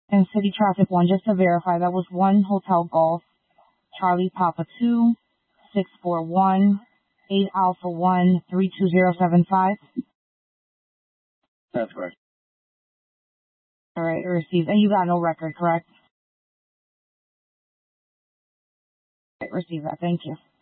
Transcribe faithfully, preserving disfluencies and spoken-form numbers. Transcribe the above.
And City Traffic one, just to verify, that was one Hotel Golf, Charlie Papa two, six four one, eight Alpha one, three two zero seven five. That's correct. All right, received. And you got no record, correct? All right, received that. Thank you.